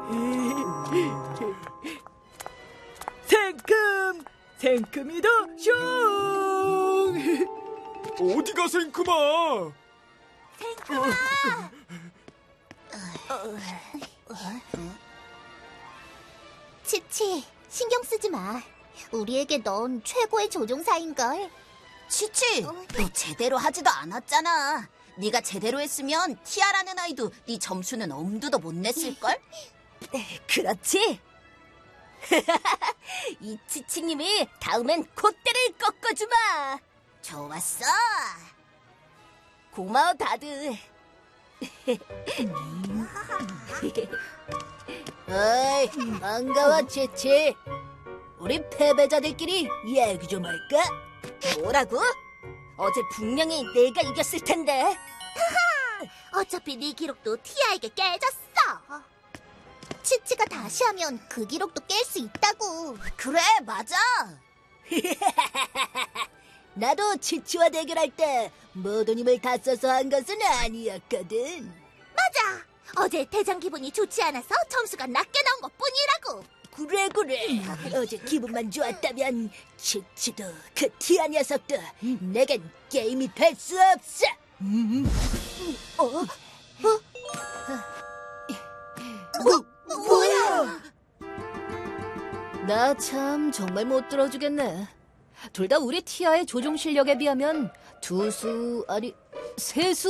생큼이다 슝. 어디가 생큼아? 치치, 신경 쓰지 마. 우리에게 넌 최고의 조종사인걸. 치치, 너 제대로 하지도 않았잖아. 네가 제대로 했으면 티아라는 아이도 네 점수는 엄두도 못 냈을걸? 그렇지? 이 치치님이 다음엔 콧대를 꺾어주마. 좋았어. 고마워 다들. 어이, 반가워 치치. 우리 패배자들끼리 얘기 좀 할까? 뭐라고? 어제 분명히 내가 이겼을 텐데. 어차피 네 기록도 티아에게 깨졌어. 치치가 다시 하면 그 기록도 깰 수 있다고. 그래, 맞아. 나도 치치와 대결할 때 모든 힘을 다 써서 한 것은 아니었거든. 맞아. 어제 대장 기분이 좋지 않아서 점수가 낮게 나온 것뿐이라고. 그래. 어제 기분만 좋았다면 치치도 그 티아 녀석도 내겐 게임이 될 수 없어. 뭐야? 나 참 정말 못 들어주겠네. 둘 다 우리 티아의 조종 실력에 비하면 두 수, 아니 세 수